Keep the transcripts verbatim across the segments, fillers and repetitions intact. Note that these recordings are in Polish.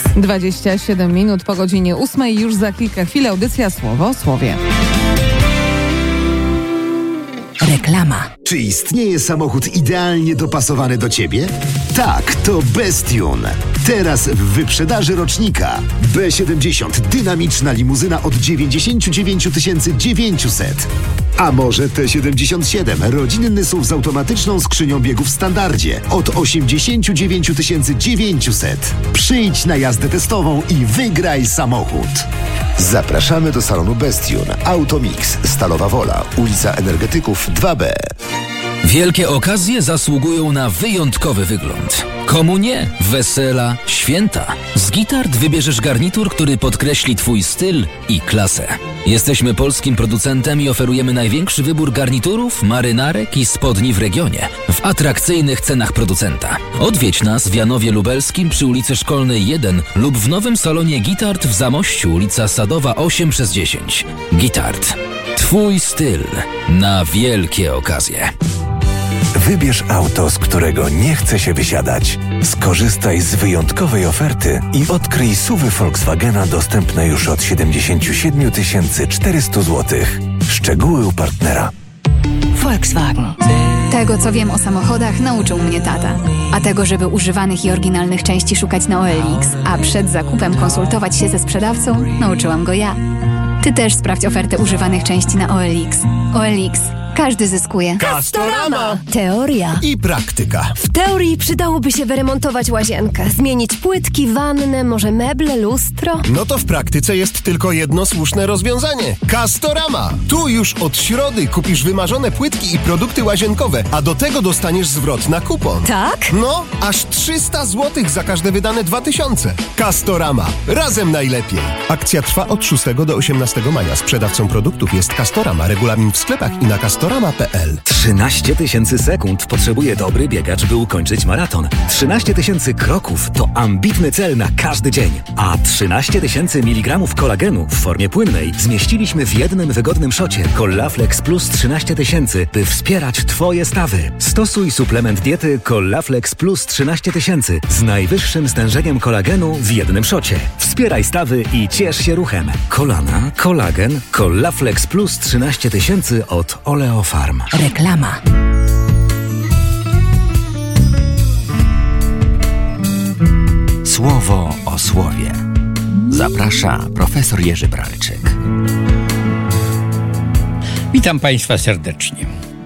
dwadzieścia siedem minut po godzinie ósmej. Już za kilka chwil audycja Słowo o Słowie. Reklama. Czy istnieje samochód idealnie dopasowany do Ciebie? Tak, to Bestune. Teraz w wyprzedaży rocznika. B siedemdziesiąt. Dynamiczna limuzyna od dziewięćdziesiąt dziewięć tysięcy dziewięćset. A może T siedemdziesiąt siedem. Rodzinny S U V z automatyczną skrzynią biegów w standardzie od osiemdziesiąt dziewięć tysięcy dziewięćset. Przyjdź na jazdę testową i wygraj samochód. Zapraszamy do salonu Bestune. Automix, Stalowa Wola, ulica Energetyków dwa B. Wielkie okazje zasługują na wyjątkowy wygląd. Komu nie? Wesela, święta. Z Gitart wybierzesz garnitur, który podkreśli Twój styl i klasę. Jesteśmy polskim producentem i oferujemy największy wybór garniturów, marynarek i spodni w regionie w atrakcyjnych cenach producenta. Odwiedź nas w Janowie Lubelskim przy ulicy Szkolnej jeden lub w nowym salonie Gitart w Zamościu, ulica Sadowa osiem przez dziesięć. Gitart. Twój styl na wielkie okazje. Wybierz auto, z którego nie chce się wysiadać. Skorzystaj z wyjątkowej oferty i odkryj S U V y Volkswagena dostępne już od siedemdziesiąt siedem tysięcy czterysta złotych. Szczegóły u partnera. Volkswagen. Tego, co wiem o samochodach, nauczył mnie tata. A tego, żeby używanych i oryginalnych części szukać na O L X, a przed zakupem konsultować się ze sprzedawcą, nauczyłam go ja. Ty też sprawdź ofertę używanych części na O L X. O L X. Każdy zyskuje. Castorama! Teoria i praktyka. W teorii przydałoby się wyremontować łazienkę, zmienić płytki, wannę, może meble, lustro. No to w praktyce jest tylko jedno słuszne rozwiązanie. Castorama! Tu już od środy kupisz wymarzone płytki i produkty łazienkowe, a do tego dostaniesz zwrot na kupon. Tak? No, aż trzysta złotych za każde wydane dwa tysiące. Castorama. Razem najlepiej. Akcja trwa od szóstego do osiemnastego maja. Sprzedawcą produktów jest Castorama. Regulamin w sklepach i na castorama kropka p l. trzynaście tysięcy sekund potrzebuje dobry biegacz, by ukończyć maraton. trzynaście tysięcy kroków to ambitny cel na każdy dzień. A trzynaście tysięcy miligramów kolagenu w formie płynnej zmieściliśmy w jednym wygodnym szocie. Collaflex Plus trzynaście tysięcy, by wspierać Twoje stawy. Stosuj suplement diety Collaflex Plus trzynaście tysięcy z najwyższym stężeniem kolagenu w jednym szocie. Wspieraj stawy i ciesz się ruchem. Kolana, kolagen, Collaflex Plus trzynaście tysięcy od Oleofarm. Reklama. Słowo o słowie. Zaprasza profesor Jerzy Bralczyk. Witam Państwa serdecznie.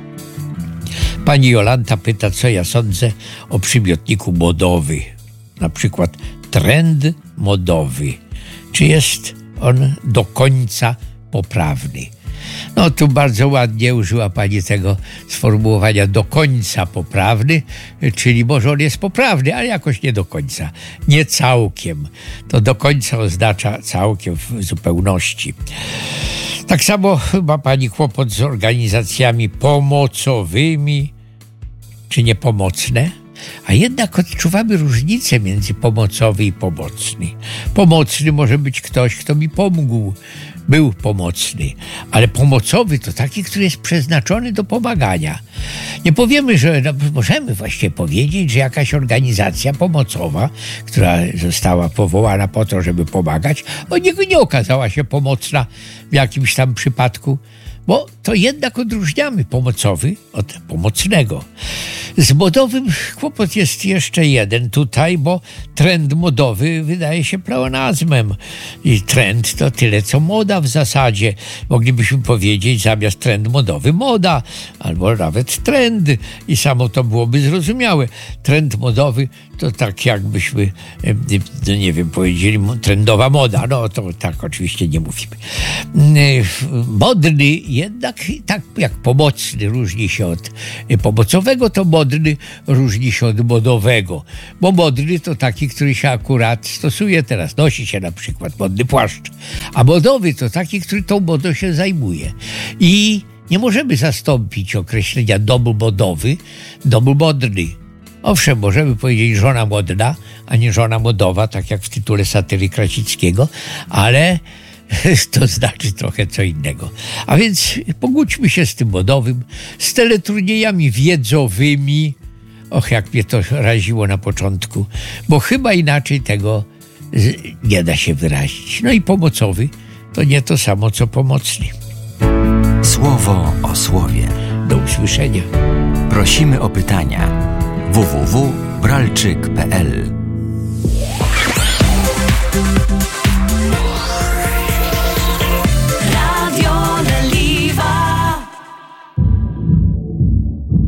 Pani Jolanta pyta, co ja sądzę o przymiotniku modowy. Na przykład trend modowy. Czy jest on do końca poprawny? No tu bardzo ładnie użyła Pani tego sformułowania do końca poprawny, czyli może on jest poprawny, ale jakoś nie do końca. Nie całkiem. To do końca oznacza całkiem w zupełności. Tak samo ma Pani kłopot z organizacjami pomocowymi, czy niepomocne? A jednak odczuwamy różnicę między pomocowy i pomocny. Pomocny może być ktoś, kto mi pomógł, był pomocny, ale pomocowy to taki, który jest przeznaczony do pomagania. Nie powiemy, że no, możemy właśnie powiedzieć, że jakaś organizacja pomocowa, która została powołana po to, żeby pomagać, o niego nie okazała się pomocna w jakimś tam przypadku, bo to jednak odróżniamy pomocowy od pomocnego. Z modowym kłopot jest jeszcze jeden tutaj, bo trend modowy wydaje się pleonazmem. I trend to tyle, co moda w zasadzie. Moglibyśmy powiedzieć zamiast trend modowy moda, albo nawet trend i samo to byłoby zrozumiałe. Trend modowy to tak jakbyśmy, no nie wiem, powiedzieli trendowa moda. No to tak oczywiście nie mówimy. Modny jednak, tak jak pomocny różni się od pomocowego, to modny różni się od modowego. Bo modny to taki, który się akurat stosuje teraz. Nosi się na przykład modny płaszcz. A modowy to taki, który tą modą się zajmuje. I nie możemy zastąpić określenia domu modowy domu modny. Owszem, możemy powiedzieć żona modna, a nie żona modowa, tak jak w tytule satyry Krasickiego, ale to znaczy trochę co innego. A więc pogódźmy się z tym modowym, z teleturniejami wiedzowymi. Och, jak mnie to raziło na początku, bo chyba inaczej tego nie da się wyrazić. No i pomocowy to nie to samo, co pomocny. Słowo o słowie. Do usłyszenia. Prosimy o pytania. w w w kropka bralczyk kropka p l